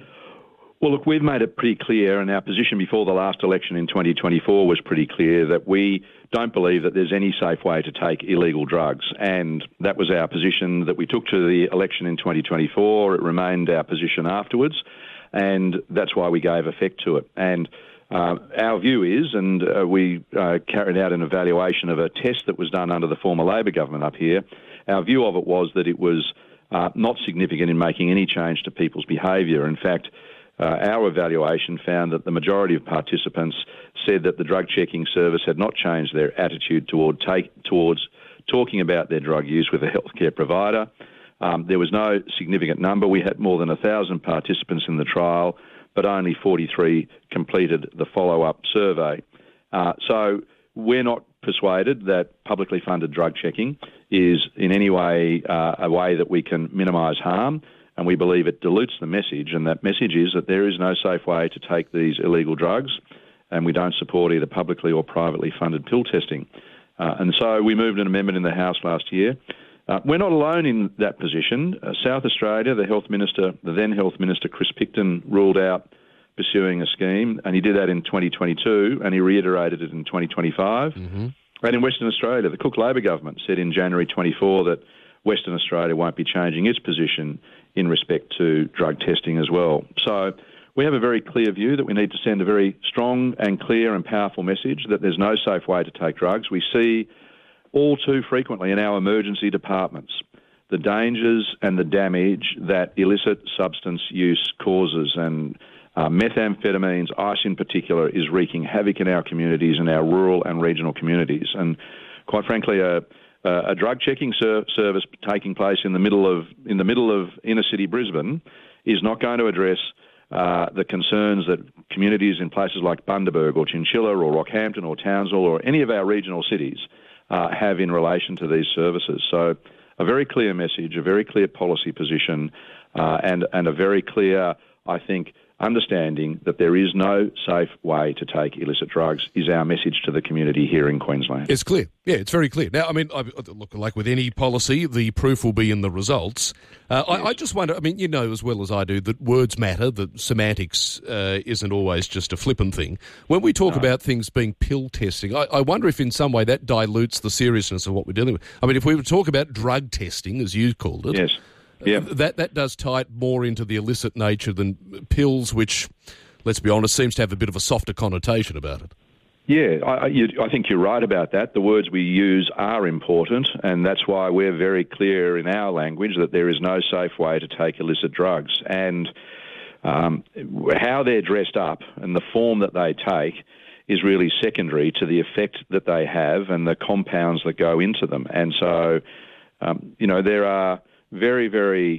Well, look, we've made it pretty clear, and our position before the last election in twenty twenty-four was pretty clear, that we don't believe that there's any safe way to take illegal drugs. And that was our position that we took to the election in twenty twenty-four. It remained our position afterwards, and that's why we gave effect to it. And uh, our view is, and uh, we uh, carried out an evaluation of a test that was done under the former Labor government up here, our view of it was that it was uh, not significant in making any change to people's behaviour. In fact, Uh, our evaluation found that the majority of participants said that the drug checking service had not changed their attitude toward take, towards talking about their drug use with a healthcare provider. Um, there was no significant number. We had more than one thousand participants in the trial, but only forty-three completed the follow-up survey. Uh, so we're not persuaded that publicly funded drug checking is in any way uh, a way that we can minimise harm. And we believe it dilutes the message, and that message is that there is no safe way to take these illegal drugs, and we don't support either publicly or privately funded pill testing. Uh, and so we moved an amendment in the House last year. Uh, we're not alone in that position. Uh, South Australia, the Health Minister, the then Health Minister Chris Picton, ruled out pursuing a scheme, and he did that in twenty twenty-two, and he reiterated it in twenty twenty-five. Mm-hmm. And in Western Australia, the Cook Labor government said in January twenty-four that Western Australia won't be changing its position in respect to drug testing as well. So we have a very clear view that we need to send a very strong and clear and powerful message that there's no safe way to take drugs. We see all too frequently in our emergency departments the dangers and the damage that illicit substance use causes, and uh, methamphetamines, ice in particular, is wreaking havoc in our communities and our rural and regional communities. And quite frankly, a Uh, a drug checking ser- service taking place in the middle of in the middle of inner city Brisbane is not going to address uh, the concerns that communities in places like Bundaberg or Chinchilla or Rockhampton or Townsville or any of our regional cities uh, have in relation to these services. So a very clear message, a very clear policy position, uh, and and a very clear, I think, understanding that there is no safe way to take illicit drugs is our message to the community here in Queensland. It's clear. Yeah, it's very clear. Now, I mean, I, look, like with any policy, the proof will be in the results. Uh, yes. I, I just wonder, I mean, you know as well as I do that words matter, that semantics uh, isn't always just a flippant thing. When we talk no. about things being pill testing, I, I wonder if in some way that dilutes the seriousness of what we're dealing with. I mean, if we were to talk about drug testing, as you called it, yes. Yeah. That that does tie it more into the illicit nature than pills, which, let's be honest, seems to have a bit of a softer connotation about it. Yeah, I, you, I think you're right about that. The words we use are important, and that's why we're very clear in our language that there is no safe way to take illicit drugs. And um, how they're dressed up and the form that they take is really secondary to the effect that they have and the compounds that go into them. And so, um, you know, there are very, very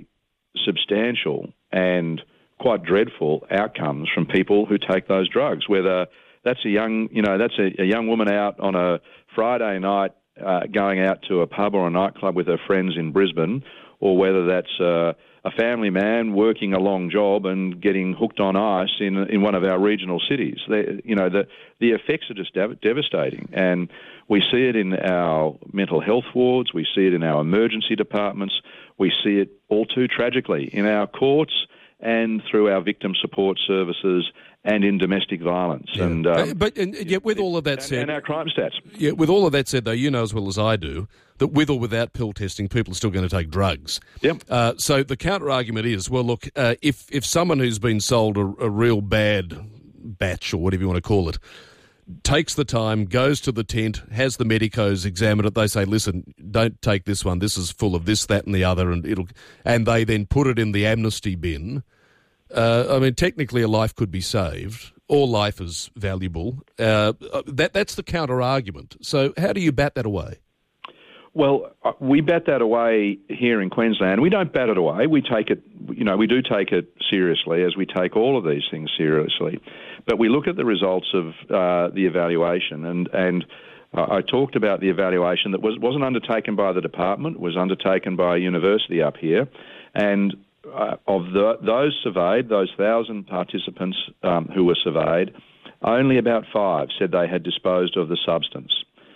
substantial and quite dreadful outcomes from people who take those drugs, whether that's a young, you know, that's a, a young woman out on a Friday night uh, going out to a pub or a nightclub with her friends in Brisbane, or whether that's uh, a family man working a long job and getting hooked on ice in in one of our regional cities. They, you know, the the effects are just dev- devastating, and we see it in our mental health wards, we see it in our emergency departments, we see it all too tragically in our courts and through our victim support services and in domestic violence. Yeah. And um, but and, yet, with all of that and, said, and our crime stats. Yeah, with all of that said, though, you know as well as I do that with or without pill testing, people are still going to take drugs. Yep. Uh, so the counter argument is, well, look, uh, if if someone who's been sold a, a real bad batch or whatever you want to call it takes the time, goes to the tent, has the medicos examine it, they say, listen, don't take this one. This is full of this, that, and the other, and it'll, and they then put it in the amnesty bin. Uh, I mean, technically, a life could be saved. All life is valuable. Uh, that that's the counter argument. So, how do you bat that away? Well, uh, we bat that away here in Queensland. We don't bat it away. We take it, you know, we do take it seriously, as we take all of these things seriously. But we look at the results of uh, the evaluation, and and uh, I talked about the evaluation that was wasn't undertaken by the department, was undertaken by a university up here, and uh, of the, those surveyed, those thousand participants um, who were surveyed, only about five said they had disposed of the substance.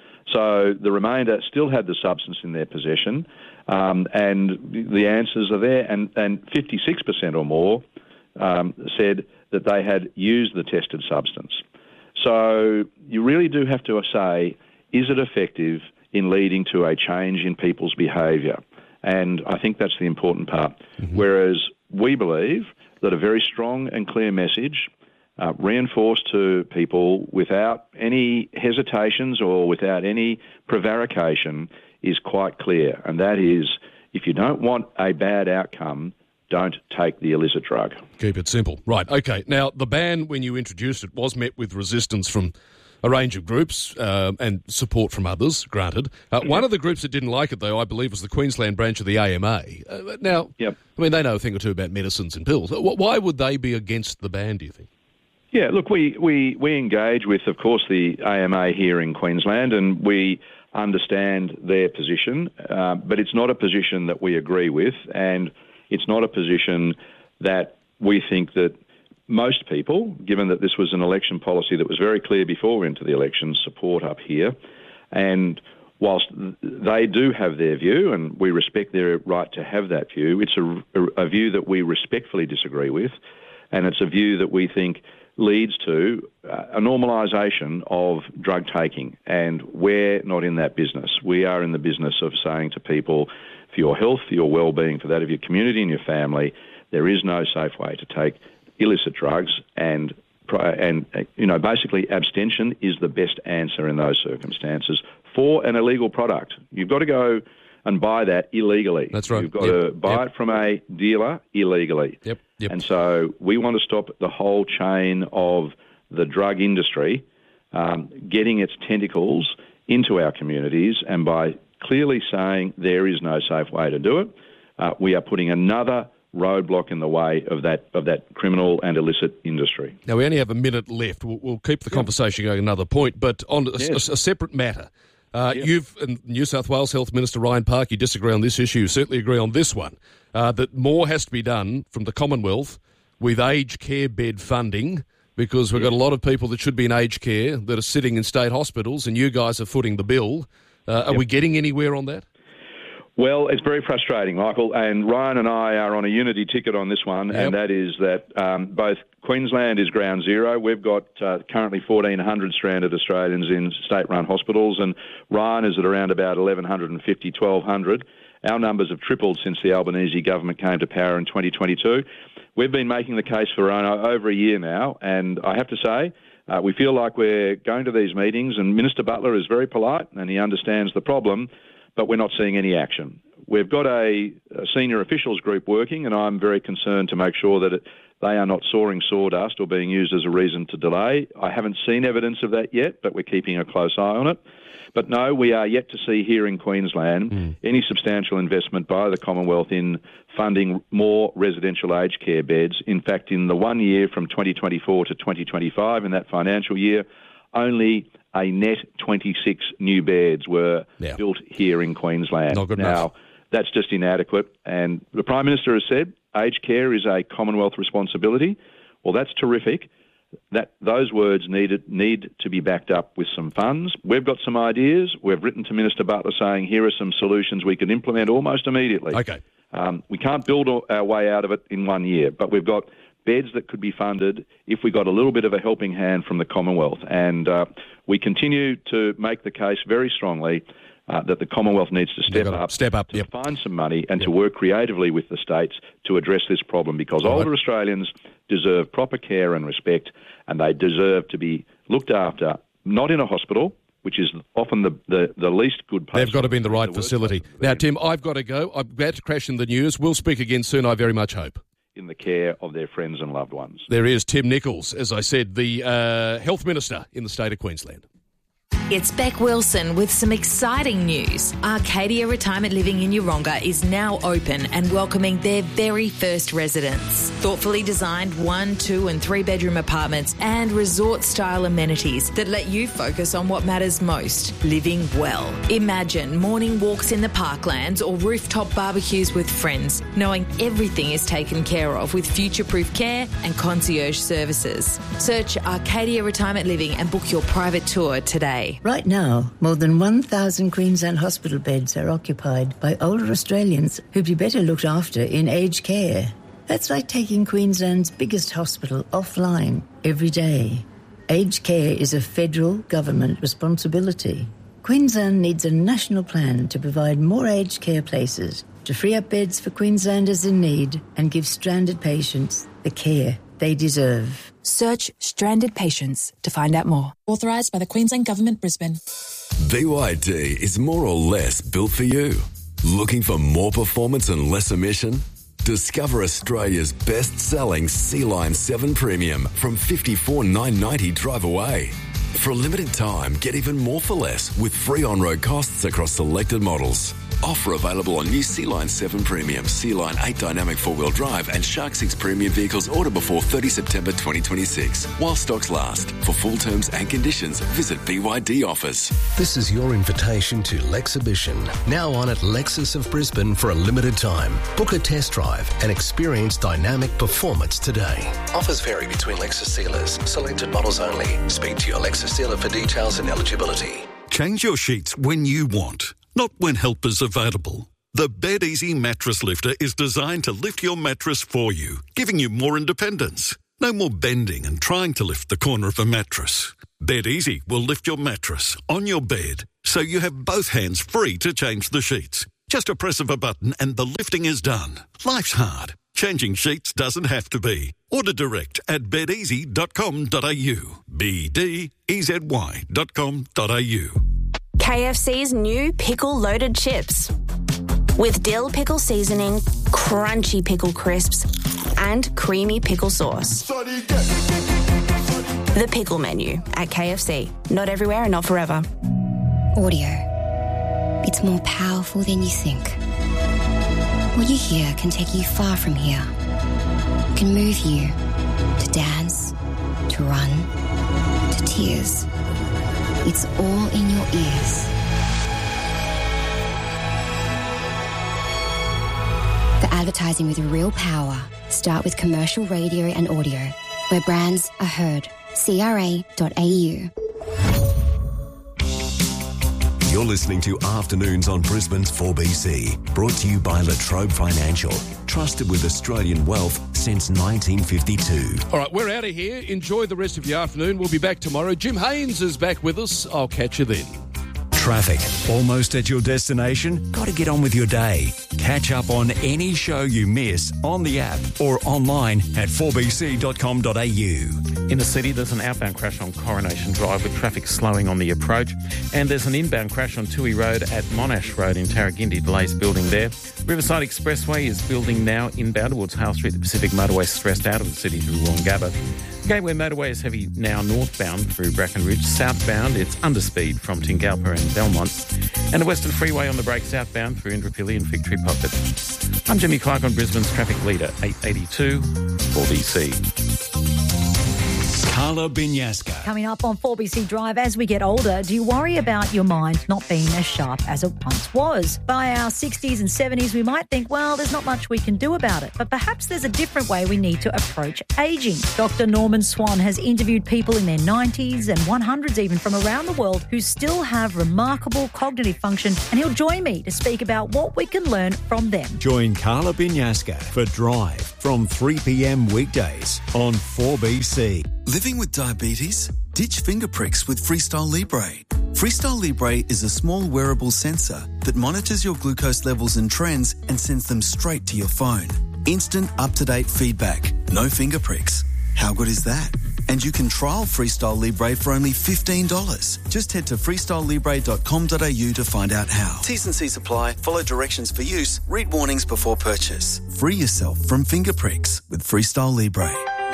So the remainder still had the substance in their possession, um, and the answers are there, and, and fifty-six percent or more um, said that they had used the tested substance. So you really do have to say, is it effective in leading to a change in people's behaviour? And I think that's the important part. Mm-hmm. Whereas we believe that a very strong and clear message Uh, reinforced to people without any hesitations or without any prevarication is quite clear, and that is, if you don't want a bad outcome, don't take the illicit drug. Keep it simple. Right, okay. Now, the ban, when you introduced it, was met with resistance from a range of groups uh, and support from others, granted. Uh, one of the groups that didn't like it, though, I believe, was the Queensland branch of the A M A. Uh, now, yep. I mean, they know a thing or two about medicines and pills. Why would they be against the ban, do you think? Yeah, look, we, we, we engage with, of course, the A M A here in Queensland, and we understand their position, uh, but it's not a position that we agree with, and it's not a position that we think that most people, given that this was an election policy that was very clear before we went to the election, support up here. And whilst they do have their view, and we respect their right to have that view, it's a, a, a view that we respectfully disagree with, and it's a view that we think leads to uh, a normalisation of drug taking, and we're not in that business. We are in the business of saying to people, for your health, for your well-being, for that of your community and your family, there is no safe way to take illicit drugs, and and you know basically abstention is the best answer in those circumstances for an illegal product. You've got to go and buy that illegally. That's right. You've got yep. to buy yep. it from a dealer illegally. Yep. Yep. And so we want to stop the whole chain of the drug industry um, getting its tentacles into our communities, and by clearly saying there is no safe way to do it, uh, we are putting another roadblock in the way of that of that criminal and illicit industry. Now, we only have a minute left. We'll, we'll keep the conversation going another point, but on a, yes. a, a separate matter. Uh, yep. You've, and New South Wales Health Minister Ryan Park, you disagree on this issue. You certainly agree on this one, uh, that more has to be done from the Commonwealth with aged care bed funding, because we've yep. got a lot of people that should be in aged care that are sitting in state hospitals, and you guys are footing the bill. Uh, are yep. we getting anywhere on that? Well, it's very frustrating, Michael, and Ryan and I are on a unity ticket on this one, yep. and that is that um, both Queensland is ground zero. We've got uh, currently fourteen hundred stranded Australians in state-run hospitals, and Ryan is at around about eleven fifty, twelve hundred. Our numbers have tripled since the Albanese government came to power in twenty twenty-two. We've been making the case for over a year now, and I have to say, uh, we feel like we're going to these meetings, and Minister Butler is very polite and he understands the problem, but we're not seeing any action. We've got a, a senior officials group working, and I'm very concerned to make sure that it, they are not sawing sawdust or being used as a reason to delay. I haven't seen evidence of that yet, but we're keeping a close eye on it. But no, we are yet to see here in Queensland mm. any substantial investment by the Commonwealth in funding more residential aged care beds. In fact, in the one year from twenty twenty-four to twenty twenty-five, in that financial year, only a net twenty-six new beds were yeah. built here in Queensland. Not good now, enough. That's just inadequate. And the Prime Minister has said aged care is a Commonwealth responsibility. Well, that's terrific. That those words needed need to be backed up with some funds. We've got some ideas. We've written to Minister Butler saying here are some solutions we can implement almost immediately. Okay. Um, we can't build our way out of it in one year, but we've got beds that could be funded if we got a little bit of a helping hand from the Commonwealth. And uh, we continue to make the case very strongly uh, that the Commonwealth needs to step up, step up, to yep. find some money and yep. to work creatively with the states to address this problem, because All older right. Australians deserve proper care and respect, and they deserve to be looked after, not in a hospital, which is often the, the, the least good place. They've got to be in the right the facility. Now, Tim, I've got to go. I'm about to crash in the news. We'll speak again soon, I very much hope. In the care of their friends and loved ones. There is Tim Nicholls, as I said, the uh, Health Minister in the state of Queensland. It's Beck Wilson with some exciting news. Arcadia Retirement Living in Yeronga is now open and welcoming their very first residents. Thoughtfully designed one, two and three bedroom apartments and resort-style amenities that let you focus on what matters most, living well. Imagine morning walks in the parklands or rooftop barbecues with friends, knowing everything is taken care of with future-proof care and concierge services. Search Arcadia Retirement Living and book your private tour today. Right now, more than one thousand Queensland hospital beds are occupied by older Australians who'd be better looked after in aged care. That's like taking Queensland's biggest hospital offline every day. Aged care is a federal government responsibility. Queensland needs a national plan to provide more aged care places, to free up beds for Queenslanders in need and give stranded patients the care they deserve. Search Stranded Patients to find out more. Authorised by the Queensland Government, Brisbane. B Y D is more or less built for you. Looking for more performance and less emission? Discover Australia's best-selling Sea-Line seven Premium from fifty-four thousand nine hundred ninety dollars drive away. For a limited time, get even more for less with free on-road costs across selected models. Offer available on new Sea-Line seven Premium, Sea-Line eight Dynamic four-wheel drive and Shark six Premium vehicles ordered before thirtieth September twenty twenty-six. While stocks last. For full terms and conditions, visit B Y D Offers. This is your invitation to Lexhibition, now on at Lexus of Brisbane for a limited time. Book a test drive and experience dynamic performance today. Offers vary between Lexus dealers. Selected models only. Speak to your Lexus dealer for details and eligibility. Change your sheets when you want, not when help is available. The BedEasy Mattress Lifter is designed to lift your mattress for you, giving you more independence. No more bending and trying to lift the corner of a mattress. BedEasy will lift your mattress on your bed, so you have both hands free to change the sheets. Just a press of a button and the lifting is done. Life's hard. Changing sheets doesn't have to be. Order direct at bed easy dot com dot a u. B D E Z Y dot com dot a u. K F C's new pickle-loaded chips. With dill pickle seasoning, crunchy pickle crisps, and creamy pickle sauce. The pickle menu at K F C. Not everywhere and not forever. Audio. It's more powerful than you think. What you hear can take you far from here. It can move you to dance, to run, to tears. It's all in your ears. The advertising with real power. Start with commercial radio and audio, where brands are heard. C R A dot A U. You're listening to Afternoons on Brisbane's four B C, brought to you by Latrobe Financial, trusted with Australian wealth since nineteen fifty-two. All right, we're out of here. Enjoy the rest of your afternoon. We'll be back tomorrow. Jim Haynes is back with us. I'll catch you then. Traffic. Almost at your destination? Got to get on with your day. Catch up on any show you miss on the app or online at four b c dot com dot a u. In the city, there's an outbound crash on Coronation Drive with traffic slowing on the approach. And there's an inbound crash on Toohey Road at Monash Road in Tarragindi. Delays building there. Riverside Expressway is building now inbound towards Hale Street. The Pacific Motorway stressed out of the city to Wollongabba. Gateway motorway is heavy now northbound through Bracken Ridge. Southbound, it's underspeed from Tingalpa and Belmont. And the Western Freeway on the break southbound through Indooroopilly and Fig Tree Pocket. I'm Jimmy Clark on Brisbane's traffic leader, eight eighty-two, four B C. Carla Binyaska. Coming up on four B C Drive, as we get older, do you worry about your mind not being as sharp as it once was? By our sixties and seventies, we might think, well, there's not much we can do about it. But perhaps there's a different way we need to approach ageing. Doctor Norman Swan has interviewed people in their nineties and one hundreds even from around the world who still have remarkable cognitive function, and he'll join me to speak about what we can learn from them. Join Carla Binyaska for Drive from three p.m. weekdays on four B C. Living with diabetes? Ditch finger pricks with Freestyle Libre. Freestyle Libre is a small wearable sensor that monitors your glucose levels and trends and sends them straight to your phone. Instant, up-to-date feedback. No finger pricks. How good is that? And you can trial Freestyle Libre for only fifteen dollars. Just head to freestyle libre dot com dot a u to find out how. T's and C's apply. Follow directions for use. Read warnings before purchase. Free yourself from finger pricks with Freestyle Libre.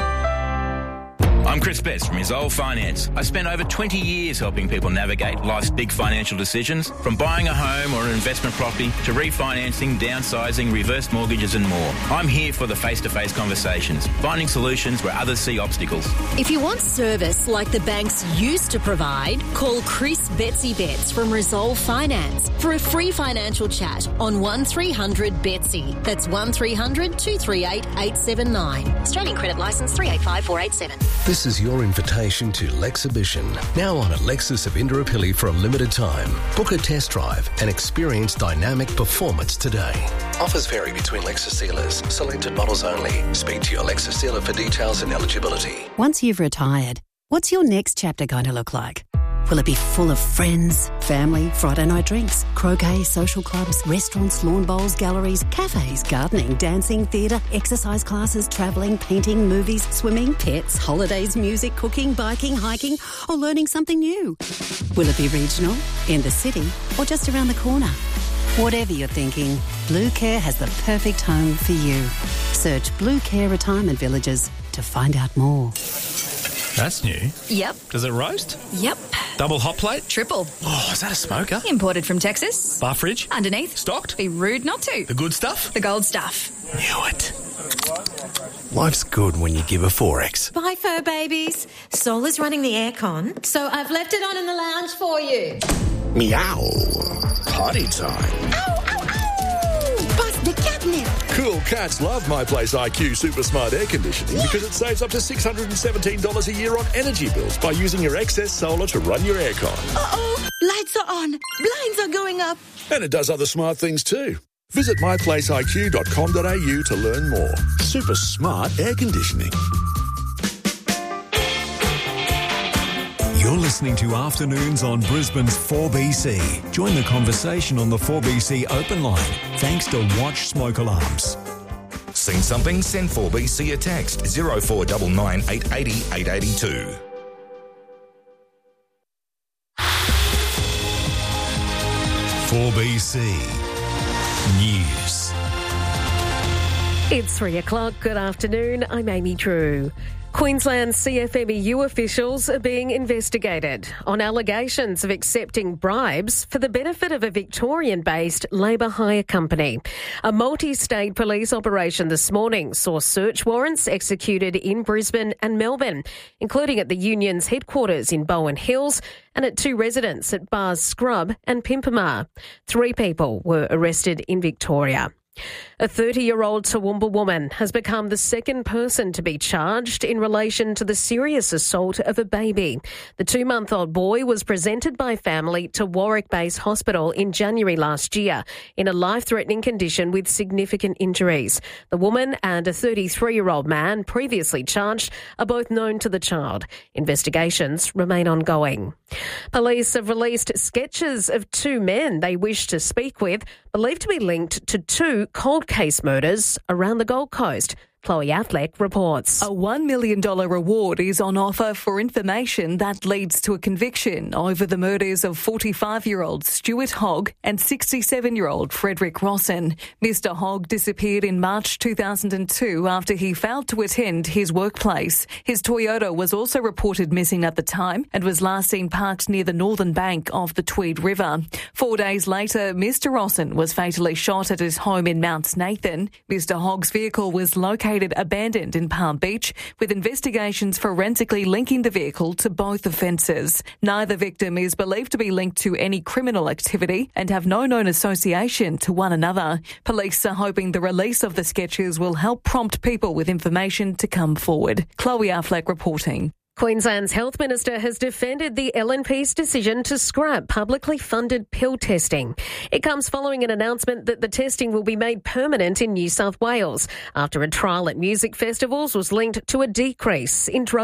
I'm Chris Best from Resolve Finance. I spent over twenty years helping people navigate life's big financial decisions, from buying a home or an investment property to refinancing, downsizing, reverse mortgages and more. I'm here for the face-to-face conversations, finding solutions where others see obstacles. If you want service like the banks used to provide, call Chris Betsy Betts from Resolve Finance for a free financial chat on one three hundred Betsy. That's one three hundred two three eight eight seven nine. Australian credit licence three eight five four eight seven. This is your invitation to Lexibition, now on at Lexus of Indooroopilly for a limited time. Book a test drive and experience dynamic performance today. Offers vary between Lexus dealers. Selected models only. Speak to your Lexus dealer for details and eligibility. Once you've retired, what's your next chapter going to look like? Will it be full of friends, family, Friday night drinks, croquet, social clubs, restaurants, lawn bowls, galleries, cafes, gardening, dancing, theatre, exercise classes, travelling, painting, movies, swimming, pets, holidays, music, cooking, biking, hiking, or learning something new? Will it be regional, in the city, or just around the corner? Whatever you're thinking, Blue Care has the perfect home for you. Search Blue Care Retirement Villages to find out more. That's new. Yep. Does it roast? Yep. Double hot plate? Triple. Oh, is that a smoker? Imported from Texas. Bar fridge? Underneath. Stocked? Be rude not to. The good stuff? The gold stuff. Knew it. Life's good when you give a Forex. Bye, fur babies. Sol is running the aircon, so I've left it on in the lounge for you. Meow. Party time. Ow, ow, ow! Bust the catnip. Cool cats love My Place I Q Super Smart Air Conditioning because it saves up to six hundred seventeen dollars a year on energy bills by using your excess solar to run your aircon. Uh-oh, lights are on, blinds are going up. And it does other smart things too. Visit my place I Q dot com dot a u to learn more. Super smart air conditioning. You're listening to Afternoons on Brisbane's four B C. Join the conversation on the four B C open line, thanks to Watch Smoke Alarms. Seen something? Send four B C a text zero four nine nine eight eight zero eight eight two. four B C News. It's three o'clock. Good afternoon. I'm Amy Drew. Queensland C F M E U officials are being investigated on allegations of accepting bribes for the benefit of a Victorian-based labour hire company. A multi-state police operation this morning saw search warrants executed in Brisbane and Melbourne, including at the union's headquarters in Bowen Hills and at two residents at Bars Scrub and Pimpamar. Three people were arrested in Victoria. A thirty-year-old Toowoomba woman has become the second person to be charged in relation to the serious assault of a baby. The two-month-old boy was presented by family to Warwick Base Hospital in January last year in a life-threatening condition with significant injuries. The woman and a thirty-three-year-old man previously charged are both known to the child. Investigations remain ongoing. Police have released sketches of two men they wish to speak with, believed to be linked to two cold case murders around the Gold Coast. Chloe Affleck reports. A one million dollars reward is on offer for information that leads to a conviction over the murders of forty-five-year-old Stuart Hogg and sixty-seven-year-old Frederick Rosson. Mister Hogg disappeared in March two thousand two after he failed to attend his workplace. His Toyota was also reported missing at the time and was last seen parked near the northern bank of the Tweed River. Four days later, Mister Rosson was fatally shot at his home in Mount Nathan. Mister Hogg's vehicle was located abandoned in Palm Beach, with investigations forensically linking the vehicle to both offences. Neither victim is believed to be linked to any criminal activity and have no known association to one another. Police are hoping the release of the sketches will help prompt people with information to come forward. Chloe Affleck reporting. Queensland's Health Minister has defended the L N P's decision to scrap publicly funded pill testing. It comes following an announcement that the testing will be made permanent in New South Wales after a trial at music festivals was linked to a decrease in drug